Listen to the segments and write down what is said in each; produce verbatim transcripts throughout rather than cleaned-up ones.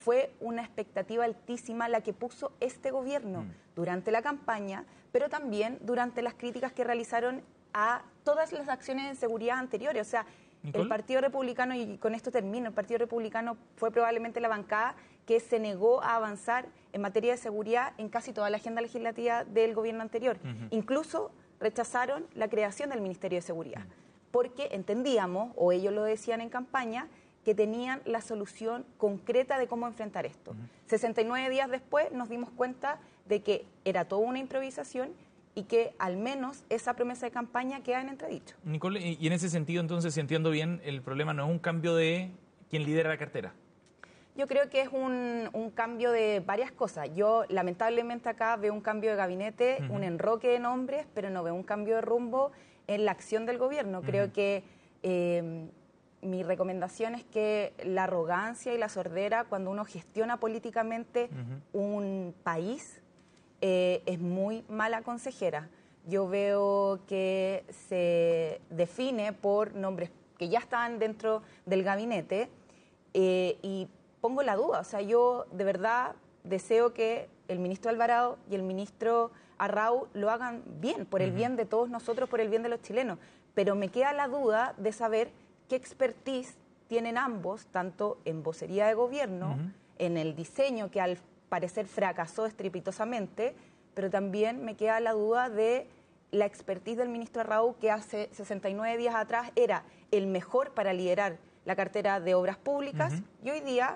fue una expectativa altísima la que puso este gobierno mm. durante la campaña, pero también durante las críticas que realizaron a todas las acciones de seguridad anteriores. O sea, ¿Nicole? El Partido Republicano, y con esto termino, el Partido Republicano fue probablemente la bancada que se negó a avanzar en materia de seguridad en casi toda la agenda legislativa del gobierno anterior. Uh-huh. Incluso rechazaron la creación del Ministerio de Seguridad, uh-huh. porque entendíamos, o ellos lo decían en campaña, que tenían la solución concreta de cómo enfrentar esto. Uh-huh. sesenta y nueve días después nos dimos cuenta de que era toda una improvisación y que al menos esa promesa de campaña queda en entredicho. Nicole, y en ese sentido, entonces, si entiendo bien, el problema no es un cambio de quien lidera la cartera. Yo creo que es un, un cambio de varias cosas. Yo, lamentablemente, acá veo un cambio de gabinete, uh-huh. un enroque de nombres, pero no veo un cambio de rumbo en la acción del gobierno. Uh-huh. Creo que eh, mi recomendación es que la arrogancia y la sordera, cuando uno gestiona políticamente uh-huh. un país, eh, es muy mala consejera. Yo veo que se define por nombres que ya están dentro del gabinete eh, y pongo la duda. O sea, yo de verdad deseo que el ministro Alvarado y el ministro Arrau lo hagan bien, por el uh-huh. bien de todos nosotros, por el bien de los chilenos. Pero me queda la duda de saber qué expertise tienen ambos, tanto en vocería de gobierno, uh-huh. en el diseño que al parecer fracasó estrepitosamente, pero también me queda la duda de la expertise del ministro Arrau, que hace sesenta y nueve días atrás era el mejor para liderar la cartera de Obras Públicas uh-huh. y hoy día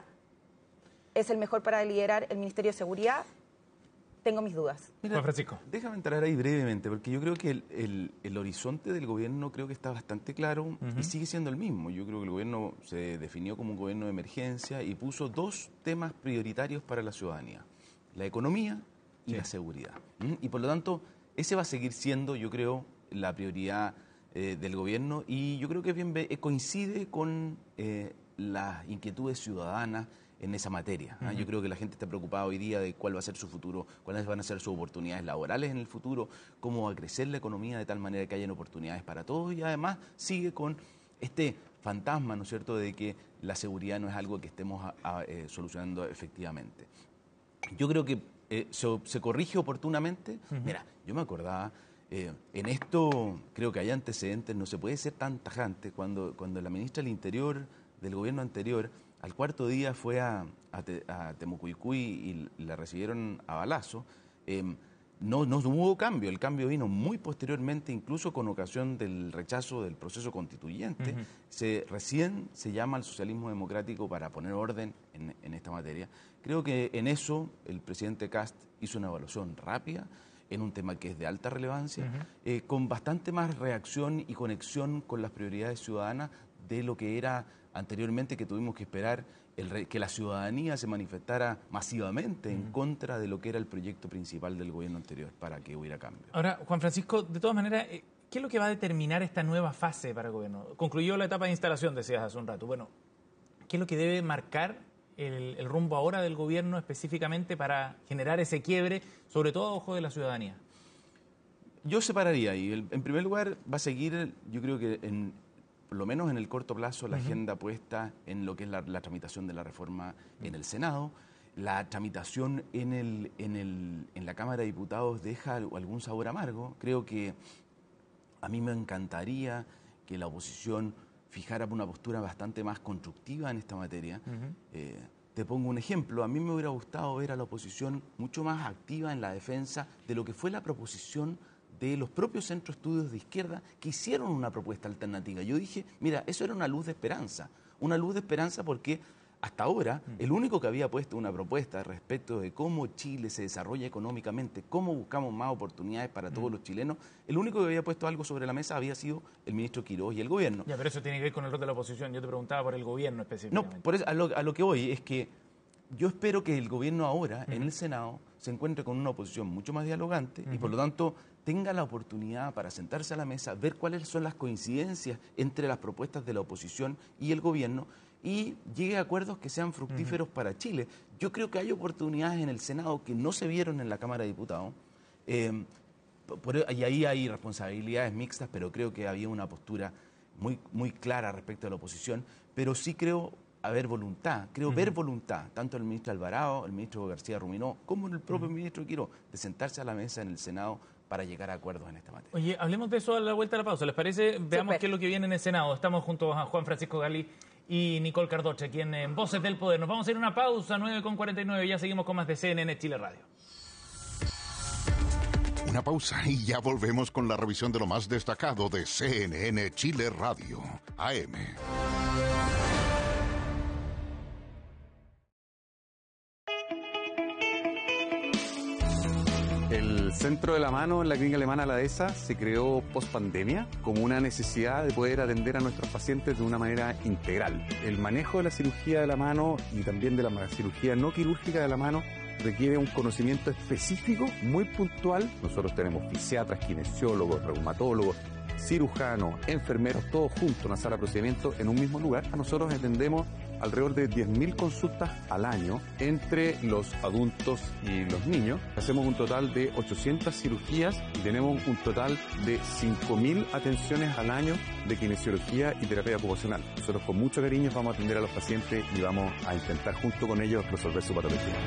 es el mejor para liderar el Ministerio de Seguridad. Tengo mis dudas. Mira, Juan Francisco, déjame entrar ahí brevemente, porque yo creo que el, el, el horizonte del gobierno creo que está bastante claro uh-huh. y sigue siendo el mismo. Yo creo que el gobierno se definió como un gobierno de emergencia y puso dos temas prioritarios para la ciudadanía: la economía y sí. la seguridad. ¿Mm? Y por lo tanto, ese va a seguir siendo, yo creo, la prioridad eh, del gobierno, y yo creo que bien eh, coincide con eh, las inquietudes ciudadanas en esa materia. ¿eh? Uh-huh. Yo creo que la gente está preocupada hoy día de cuál va a ser su futuro, cuáles van a ser sus oportunidades laborales en el futuro, cómo va a crecer la economía de tal manera que hayan oportunidades para todos, y además sigue con este fantasma, ¿no es cierto?, de que la seguridad no es algo que estemos a, a, eh, solucionando efectivamente. Yo creo que eh, se, se corrige oportunamente. Uh-huh. Mira, yo me acordaba, eh, en esto creo que hay antecedentes, no se puede ser tan tajante, cuando, cuando la ministra del Interior del gobierno anterior al cuarto día fue a, a, Te, a Temucuicui y la recibieron a balazo, eh, no, no hubo cambio. El cambio vino muy posteriormente, incluso con ocasión del rechazo del proceso constituyente. Uh-huh. Se, recién se llama al socialismo democrático para poner orden en, en esta materia. Creo que en eso el presidente Kast hizo una evaluación rápida en un tema que es de alta relevancia, uh-huh. eh, con bastante más reacción y conexión con las prioridades ciudadanas de lo que era anteriormente, que tuvimos que esperar el re, que la ciudadanía se manifestara masivamente uh-huh. en contra de lo que era el proyecto principal del gobierno anterior para que hubiera cambio. Ahora, Juan Francisco, de todas maneras, ¿qué es lo que va a determinar esta nueva fase para el gobierno? Concluyó la etapa de instalación, decías hace un rato. Bueno, ¿qué es lo que debe marcar el, el rumbo ahora del gobierno específicamente para generar ese quiebre, sobre todo a ojo de la ciudadanía? Yo separaría ahí. En primer lugar, va a seguir, yo creo que en por lo menos en el corto plazo, la uh-huh. agenda puesta en lo que es la, la tramitación de la reforma uh-huh. en el Senado. La tramitación en, el, en, el, en la Cámara de Diputados deja algún sabor amargo. Creo que a mí me encantaría que la oposición fijara una postura bastante más constructiva en esta materia. Uh-huh. Eh, te pongo un ejemplo. A mí me hubiera gustado ver a la oposición mucho más activa en la defensa de lo que fue la proposición de los propios centros de estudios de izquierda que hicieron una propuesta alternativa. Yo dije, mira, eso era una luz de esperanza, una luz de esperanza porque hasta ahora el único que había puesto una propuesta respecto de cómo Chile se desarrolla económicamente, cómo buscamos más oportunidades para todos los chilenos, el único que había puesto algo sobre la mesa había sido el ministro Quirós y el gobierno. Ya, pero eso tiene que ver con el rol de la oposición. Yo te preguntaba por el gobierno específicamente. No, por eso, a, lo, a lo que voy es que yo espero que el gobierno ahora, uh-huh. en el Senado, se encuentre con una oposición mucho más dialogante uh-huh. y por lo tanto tenga la oportunidad para sentarse a la mesa, ver cuáles son las coincidencias entre las propuestas de la oposición y el gobierno y llegue a acuerdos que sean fructíferos uh-huh. para Chile. Yo creo que hay oportunidades en el Senado que no se vieron en la Cámara de Diputados eh, por, y ahí hay responsabilidades mixtas, pero creo que había una postura muy, muy clara respecto a la oposición, pero sí creo haber voluntad, creo uh-huh. ver voluntad, tanto el ministro Alvarado, el ministro García Ruminó, como el propio uh-huh. ministro Quiró, de sentarse a la mesa en el Senado para llegar a acuerdos en esta materia. Oye, hablemos de eso a la vuelta de la pausa, ¿les parece? Veamos Super. qué es lo que viene en el Senado. Estamos junto a Juan Francisco Gali y Nicole Cardoche, aquí en, en Voces del Poder. Nos vamos a ir a una pausa, nueve con cuarenta y nueve, ya seguimos con más de C N N Chile Radio. Una pausa y ya volvemos con la revisión de lo más destacado de C N N Chile Radio, A M. El Centro de la Mano en la Clínica Alemana La Dehesa se creó post-pandemia como una necesidad de poder atender a nuestros pacientes de una manera integral. El manejo de la cirugía de la mano y también de la cirugía no quirúrgica de la mano requiere un conocimiento específico, muy puntual. Nosotros tenemos fisiatras, kinesiólogos, reumatólogos, cirujanos, enfermeros, todos juntos en una sala de procedimiento en un mismo lugar. Nosotros atendemos alrededor de diez mil consultas al año entre los adultos y los niños. Hacemos un total de ochocientas cirugías y tenemos un total de cinco mil atenciones al año de kinesiología y terapia ocupacional. Nosotros con mucho cariño vamos a atender a los pacientes y vamos a intentar junto con ellos resolver su patología.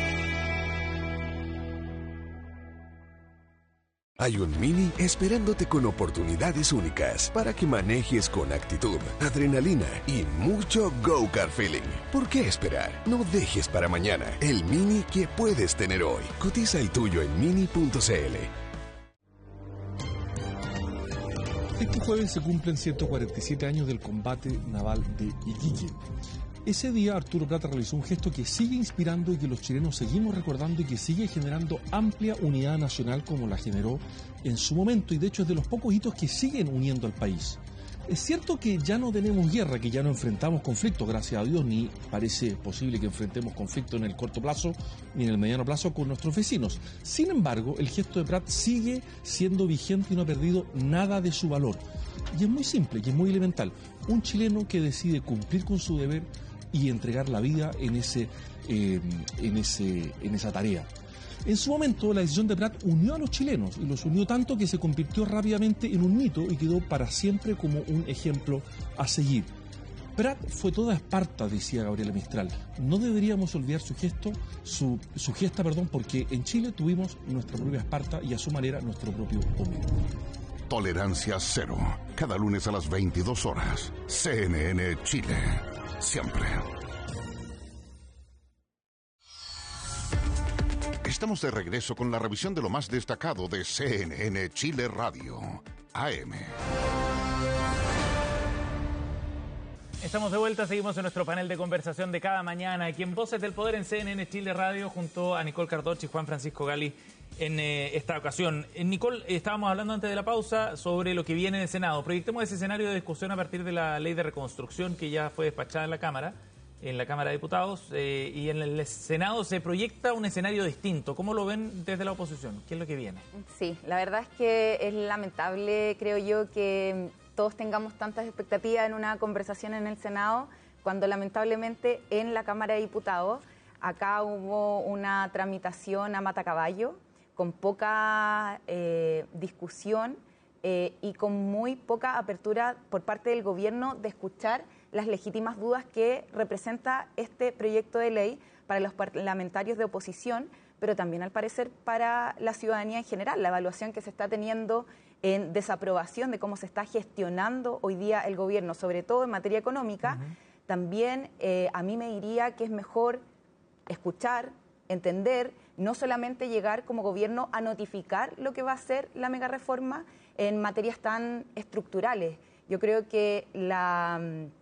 Hay un Mini esperándote con oportunidades únicas para que manejes con actitud, adrenalina y mucho go-kart feeling. ¿Por qué esperar? No dejes para mañana el Mini que puedes tener hoy. Cotiza el tuyo en mini punto c l. Este jueves se cumplen ciento cuarenta y siete años del combate naval de Iquique. Ese día Arturo Prat realizó un gesto que sigue inspirando y que los chilenos seguimos recordando y que sigue generando amplia unidad nacional como la generó en su momento, y de hecho es de los pocos hitos que siguen uniendo al país. Es cierto que ya no tenemos guerra, que ya no enfrentamos conflictos, gracias a Dios, ni parece posible que enfrentemos conflictos en el corto plazo ni en el mediano plazo con nuestros vecinos. Sin embargo, el gesto de Prat sigue siendo vigente y no ha perdido nada de su valor. Y es muy simple y es muy elemental. Un chileno que decide cumplir con su deber y entregar la vida en, ese, eh, en, ese, en esa tarea. En su momento, la decisión de Prat unió a los chilenos, y los unió tanto que se convirtió rápidamente en un mito y quedó para siempre como un ejemplo a seguir. Prat fue toda Esparta, decía Gabriela Mistral. No deberíamos olvidar su gesto, su, su gesta, perdón, porque en Chile tuvimos nuestra propia Esparta y a su manera nuestro propio Homero. Tolerancia cero. Cada lunes a las veintidós horas. C N N Chile. Siempre. Estamos de regreso con la revisión de lo más destacado de C N N Chile Radio, A M. Estamos de vuelta, seguimos en nuestro panel de conversación de cada mañana, aquí en Voces del Poder en C N N Chile Radio, junto a Nicole Cardoche y Juan Francisco Gali en eh, esta ocasión. Eh, Nicole, eh, estábamos hablando antes de la pausa sobre lo que viene en el Senado. Proyectemos ese escenario de discusión a partir de la ley de reconstrucción que ya fue despachada en la Cámara, en la Cámara de Diputados, eh, y en el Senado se proyecta un escenario distinto. ¿Cómo lo ven desde la oposición? ¿Qué es lo que viene? Sí, la verdad es que es lamentable, creo yo, que todos tengamos tantas expectativas en una conversación en el Senado, cuando lamentablemente en la Cámara de Diputados acá hubo una tramitación a matacaballo, con poca eh, discusión eh, y con muy poca apertura por parte del gobierno de escuchar las legítimas dudas que representa este proyecto de ley para los parlamentarios de oposición, pero también al parecer para la ciudadanía en general. La evaluación que se está teniendo en desaprobación de cómo se está gestionando hoy día el gobierno, sobre todo en materia económica, uh-huh. también eh, a mí me diría que es mejor escuchar, entender, no solamente llegar como gobierno a notificar lo que va a ser la mega reforma en materias tan estructurales. Yo creo que la,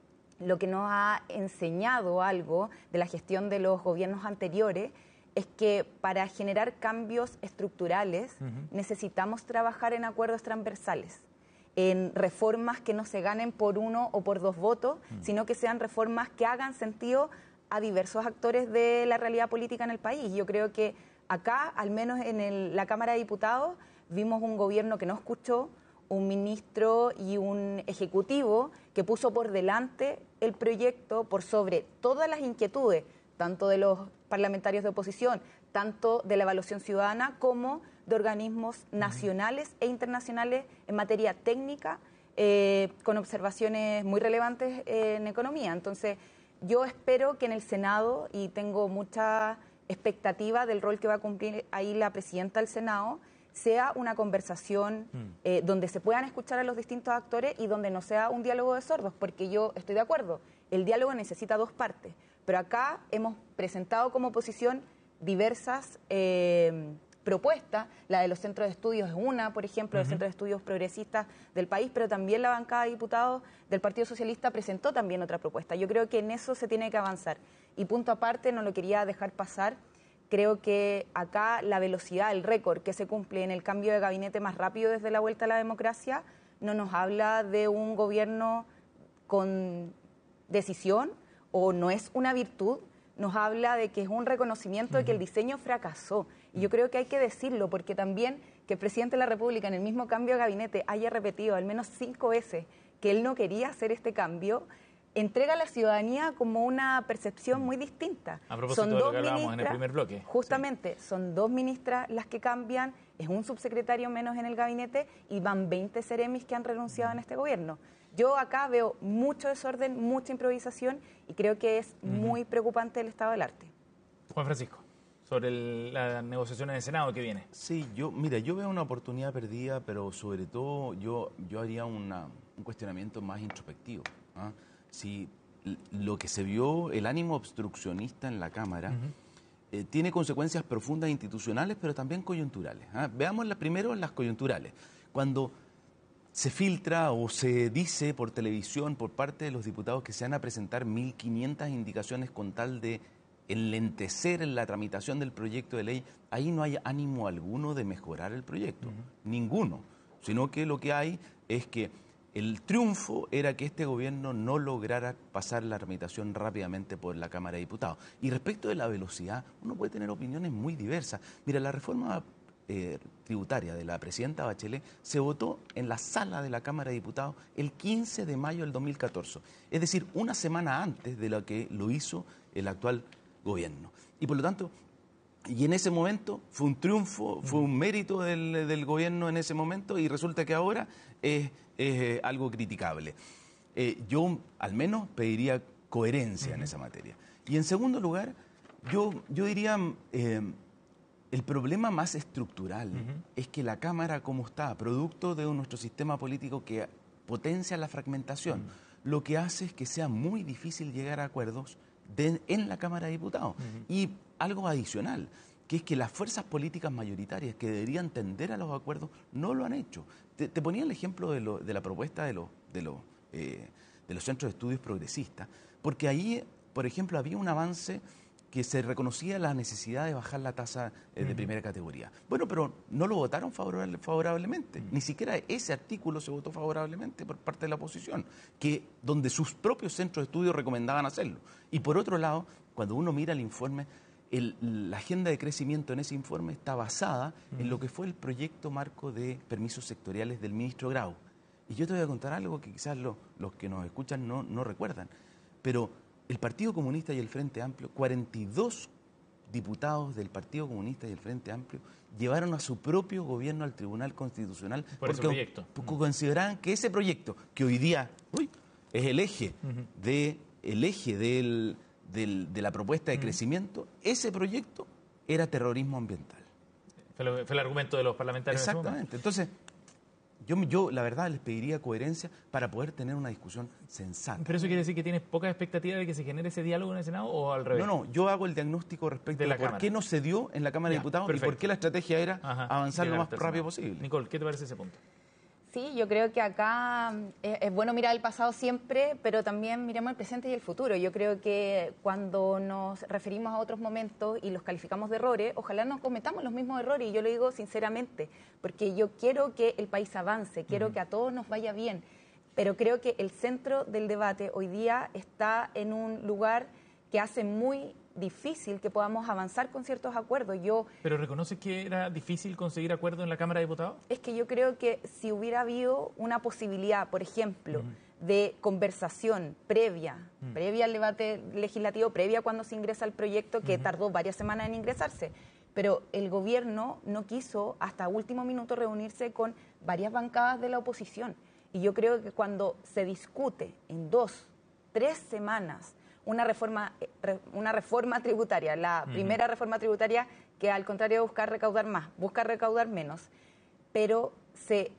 lo que nos ha enseñado algo de la gestión de los gobiernos anteriores es que para generar cambios estructurales uh-huh. necesitamos trabajar en acuerdos transversales, en reformas que no se ganen por uno o por dos votos, uh-huh. sino que sean reformas que hagan sentido a diversos actores de la realidad política en el país. Yo creo que acá, al menos en el, la Cámara de Diputados, vimos un gobierno que no escuchó, un ministro y un ejecutivo que puso por delante el proyecto por sobre todas las inquietudes, tanto de los parlamentarios de oposición, tanto de la evaluación ciudadana como de organismos nacionales e internacionales en materia técnica, eh, con observaciones muy relevantes eh, en economía. Entonces, yo espero que en el Senado, y tengo mucha expectativa del rol que va a cumplir ahí la presidenta del Senado, sea una conversación mm. eh, donde se puedan escuchar a los distintos actores y donde no sea un diálogo de sordos, porque yo estoy de acuerdo, el diálogo necesita dos partes, pero acá hemos presentado como oposición diversas eh, propuestas, la de los centros de estudios es una, por ejemplo, uh-huh. los centros de estudios progresistas del país, pero también la bancada de diputados del Partido Socialista presentó también otra propuesta. Yo creo que en eso se tiene que avanzar. Y punto aparte, no lo quería dejar pasar, creo que acá la velocidad, el récord que se cumple en el cambio de gabinete más rápido desde la vuelta a la democracia, no nos habla de un gobierno con decisión o no es una virtud, nos habla de que es un reconocimiento de que el diseño fracasó. Y yo creo que hay que decirlo, porque también que el presidente de la República en el mismo cambio de gabinete haya repetido al menos cinco veces que él no quería hacer este cambio, entrega a la ciudadanía como una percepción muy distinta. A propósito son de dos lo que hablábamos en el primer bloque. Justamente, sí. Son dos ministras las que cambian, es un subsecretario menos en el gabinete y van veinte seremis que han renunciado en este gobierno. Yo acá veo mucho desorden, mucha improvisación y creo que es uh-huh. muy preocupante el estado del arte. Juan Francisco, sobre el, las negociaciones del Senado que viene. Sí, yo, mira, yo veo una oportunidad perdida, pero sobre todo yo, yo haría una, un cuestionamiento más introspectivo. ¿ah? Si lo que se vio, el ánimo obstruccionista en la Cámara, uh-huh. eh, tiene consecuencias profundas institucionales, pero también coyunturales. ¿ah? Veamos la, primero las coyunturales. Cuando se filtra o se dice por televisión por parte de los diputados que se van a presentar mil quinientas indicaciones con tal de enlentecer en la tramitación del proyecto de ley, ahí no hay ánimo alguno de mejorar el proyecto, uh-huh. ninguno, sino que lo que hay es que el triunfo era que este gobierno no lograra pasar la tramitación rápidamente por la Cámara de Diputados. Y respecto de la velocidad, uno puede tener opiniones muy diversas. Mira, la reforma eh, tributaria de la presidenta Bachelet se votó en la sala de la Cámara de Diputados el quince de mayo del dos mil catorce, es decir, una semana antes de lo que lo hizo el actual gobierno. Y por lo tanto, y en ese momento fue un triunfo, fue un mérito del, del gobierno en ese momento y resulta que ahora es, es algo criticable. Eh, yo al menos pediría coherencia uh-huh. en esa materia. Y en segundo lugar, yo, yo diría, eh, el problema más estructural uh-huh. es que la Cámara como está, producto de nuestro sistema político que potencia la fragmentación, uh-huh. lo que hace es que sea muy difícil llegar a acuerdos de, en la Cámara de Diputados. Uh-huh. Y algo adicional, que es que las fuerzas políticas mayoritarias que deberían tender a los acuerdos no lo han hecho. Te, te ponía el ejemplo de, lo, de la propuesta de, lo, de, lo, eh, de los centros de estudios progresistas, porque ahí, por ejemplo, había un avance que se reconocía la necesidad de bajar la tasa eh, de uh-huh. primera categoría. Bueno, pero no lo votaron favorable, favorablemente. Uh-huh. Ni siquiera ese artículo se votó favorablemente por parte de la oposición, que, donde sus propios centros de estudio recomendaban hacerlo. Y por otro lado, cuando uno mira el informe, el, la agenda de crecimiento en ese informe está basada uh-huh. en lo que fue el proyecto marco de permisos sectoriales del ministro Grau. Y yo te voy a contar algo que quizás lo, los que nos escuchan no, no recuerdan, pero el Partido Comunista y el Frente Amplio, cuarenta y dos diputados del Partido Comunista y el Frente Amplio llevaron a su propio gobierno al Tribunal Constitucional por porque, ese proyecto. porque uh-huh. consideraban que ese proyecto, que hoy día uy, es el eje, uh-huh. de, el eje del, del, de la propuesta de uh-huh. crecimiento, ese proyecto era terrorismo ambiental. Fue, lo, fue el argumento de los parlamentarios. Exactamente. Entonces, Yo, yo, la verdad, les pediría coherencia para poder tener una discusión sensata. ¿Pero eso quiere decir que tienes poca expectativa de que se genere ese diálogo en el Senado o al revés? No, no, yo hago el diagnóstico respecto de, de por Cámara. Qué no se dio en la Cámara ya, de Diputados perfecto. Y por qué la estrategia era Ajá, avanzar lo más rápido posible. Nicole, ¿qué te parece ese punto? Sí, yo creo que acá es, es bueno mirar el pasado siempre, pero también miramos el presente y el futuro. Yo creo que cuando nos referimos a otros momentos y los calificamos de errores, ojalá no cometamos los mismos errores, y yo lo digo sinceramente, porque yo quiero que el país avance, quiero uh-huh. que a todos nos vaya bien, pero creo que el centro del debate hoy día está en un lugar que hace muy difícil que podamos avanzar con ciertos acuerdos. Yo, ¿Pero reconoces que era difícil conseguir acuerdo en la Cámara de Diputados? Es que yo creo que si hubiera habido una posibilidad, por ejemplo, uh-huh. de conversación previa, uh-huh. previa al debate legislativo, previa cuando se ingresa el proyecto, que uh-huh. tardó varias semanas en ingresarse, pero el gobierno no quiso hasta último minuto reunirse con varias bancadas de la oposición. Y yo creo que cuando se discute en dos, tres semanas una reforma, una reforma tributaria, la uh-huh. primera reforma tributaria que al contrario de buscar recaudar más, busca recaudar menos, pero se,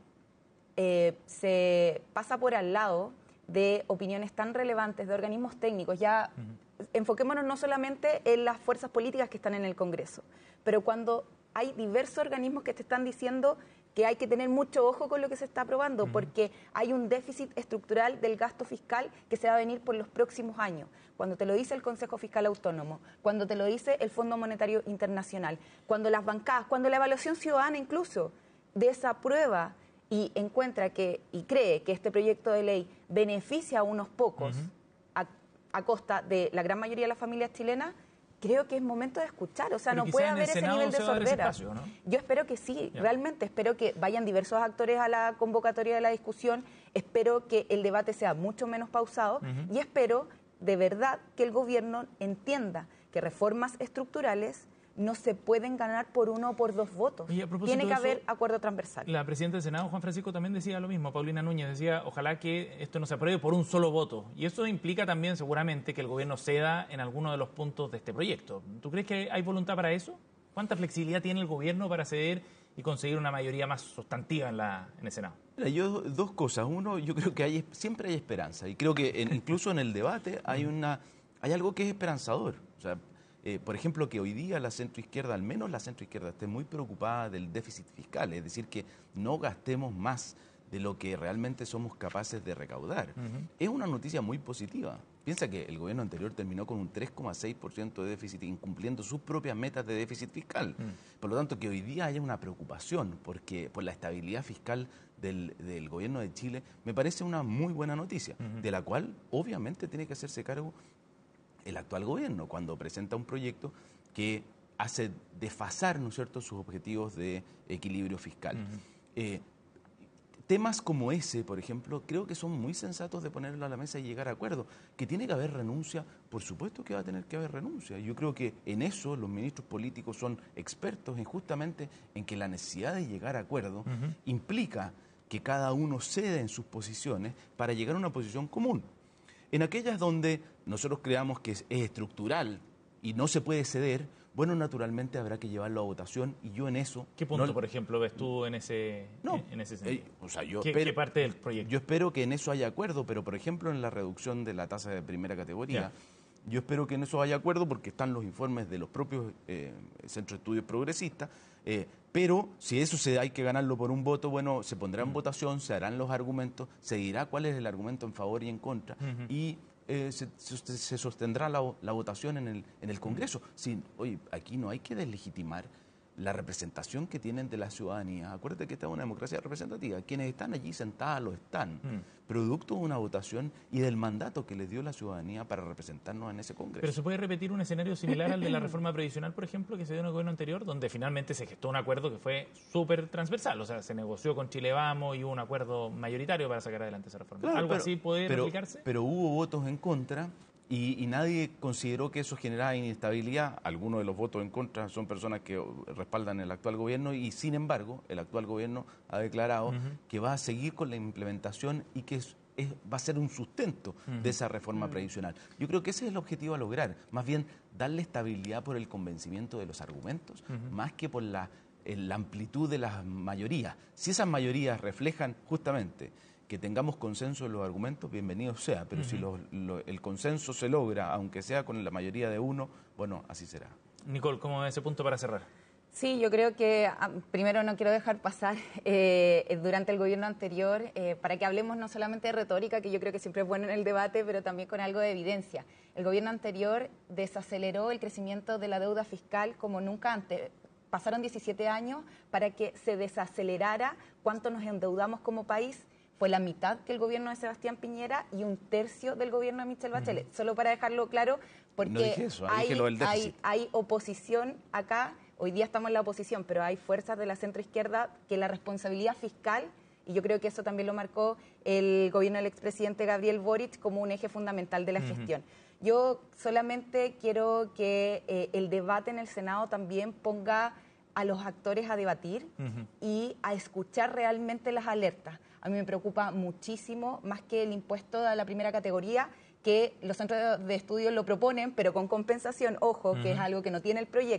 eh, se pasa por al lado de opiniones tan relevantes de organismos técnicos. Ya uh-huh. enfoquémonos no solamente en las fuerzas políticas que están en el Congreso, pero cuando hay diversos organismos que te están diciendo que hay que tener mucho ojo con lo que se está aprobando, uh-huh. porque hay un déficit estructural del gasto fiscal que se va a venir por los próximos años. Cuando te lo dice el Consejo Fiscal Autónomo, cuando te lo dice el Fondo Monetario Internacional, cuando las bancadas, cuando la evaluación ciudadana incluso desaprueba y encuentra que y cree que este proyecto de ley beneficia a unos pocos uh-huh. a, a costa de la gran mayoría de las familias chilenas, creo que es momento de escuchar, o sea, pero no puede haber ese Senado nivel de sordera. Espacio, ¿no? Yo espero que sí, yeah. realmente espero que vayan diversos actores a la convocatoria de la discusión, espero que el debate sea mucho menos pausado uh-huh. y espero de verdad que el gobierno entienda que reformas estructurales no se pueden ganar por uno o por dos votos. Tiene que haber acuerdo transversal. La presidenta del Senado, Juan Francisco, también decía lo mismo. Paulina Núñez decía, ojalá que esto no se apruebe por un solo voto. Y eso implica también, seguramente, que el gobierno ceda en alguno de los puntos de este proyecto. ¿Tú crees que hay voluntad para eso? ¿Cuánta flexibilidad tiene el gobierno para ceder y conseguir una mayoría más sustantiva en, la, en el Senado? Mira, yo dos cosas. Uno, yo creo que hay, siempre hay esperanza. Y creo que en, incluso en el debate hay, una, hay algo que es esperanzador. O sea, Eh, por ejemplo, que hoy día la centroizquierda, al menos la centroizquierda, esté muy preocupada del déficit fiscal, es decir, que no gastemos más de lo que realmente somos capaces de recaudar. Uh-huh. Es una noticia muy positiva. Piensa que el gobierno anterior terminó con un tres coma seis por ciento de déficit, incumpliendo sus propias metas de déficit fiscal. Uh-huh. Por lo tanto, que hoy día haya una preocupación porque, por la estabilidad fiscal del, del gobierno de Chile, me parece una muy buena noticia, uh-huh. de la cual obviamente tiene que hacerse cargo el actual gobierno cuando presenta un proyecto que hace desfasar, ¿no es cierto?, sus objetivos de equilibrio fiscal. Uh-huh. Eh, temas como ese, por ejemplo, creo que son muy sensatos de ponerlo a la mesa y llegar a acuerdo. Que tiene que haber renuncia, por supuesto que va a tener que haber renuncia. Yo creo que en eso los ministros políticos son expertos en justamente en que la necesidad de llegar a acuerdo uh-huh. implica que cada uno cede en sus posiciones para llegar a una posición común. En aquellas donde nosotros creamos que es, es estructural y no se puede ceder, bueno, naturalmente habrá que llevarlo a votación y yo en eso... ¿Qué punto, no, por ejemplo, ves tú en ese, no, en ese sentido? Eh, o sea, yo ¿Qué, espero, ¿Qué parte del proyecto? Yo espero que en eso haya acuerdo, pero por ejemplo en la reducción de la tasa de primera categoría, yeah. yo espero que en eso haya acuerdo porque están los informes de los propios eh, centros de estudios progresistas, eh, pero si eso se hay que ganarlo por un voto, bueno, se pondrá en uh-huh. votación, se harán los argumentos, se dirá cuál es el argumento en favor y en contra, uh-huh. y eh, se, se sostendrá la, la votación en el, en el Congreso. Sí, oye, aquí no hay que deslegitimar la representación que tienen de la ciudadanía. Acuérdate que esta es una democracia representativa. Quienes están allí sentados lo están, mm. producto de una votación y del mandato que les dio la ciudadanía para representarnos en ese Congreso. Pero ¿se puede repetir un escenario similar al de la reforma previsional, por ejemplo, que se dio en el gobierno anterior, donde finalmente se gestó un acuerdo que fue súper transversal? O sea, se negoció con Chile Vamos y hubo un acuerdo mayoritario para sacar adelante esa reforma. Claro, ¿Algo pero, así puede pero, replicarse? Pero hubo votos en contra. Y, y nadie consideró que eso generaba inestabilidad. Algunos de los votos en contra son personas que respaldan el actual gobierno y, sin embargo, el actual gobierno ha declarado uh-huh. que va a seguir con la implementación y que es, es, va a ser un sustento uh-huh. de esa reforma uh-huh. previsional. Yo creo que ese es el objetivo a lograr, más bien darle estabilidad por el convencimiento de los argumentos, uh-huh. más que por la, la amplitud de las mayorías. Si esas mayorías reflejan justamente que tengamos consenso en los argumentos, bienvenido sea, pero uh-huh. si lo, lo, el consenso se logra, aunque sea con la mayoría de uno, bueno, así será. Nicole, ¿cómo ves ese punto para cerrar? Sí, yo creo que primero no quiero dejar pasar eh, durante el gobierno anterior, eh, para que hablemos no solamente de retórica, que yo creo que siempre es bueno en el debate, pero también con algo de evidencia. El gobierno anterior desaceleró el crecimiento de la deuda fiscal como nunca antes. Pasaron diecisiete años para que se desacelerara cuánto nos endeudamos como país. Fue la mitad que el gobierno de Sebastián Piñera y un tercio del gobierno de Michelle Bachelet. Uh-huh. Solo para dejarlo claro, porque no dije eso, hay, dije lo del hay, hay oposición acá, hoy día estamos en la oposición, pero hay fuerzas de la centroizquierda que la responsabilidad fiscal, y yo creo que eso también lo marcó el gobierno del expresidente Gabriel Boric como un eje fundamental de la uh-huh. gestión. Yo solamente quiero que eh, el debate en el Senado también ponga a los actores a debatir uh-huh. y a escuchar realmente las alertas. A mí me preocupa muchísimo, más que el impuesto a la primera categoría, que los centros de estudio lo proponen, pero con compensación, ojo, que Ujú. es algo que no tiene el proyecto.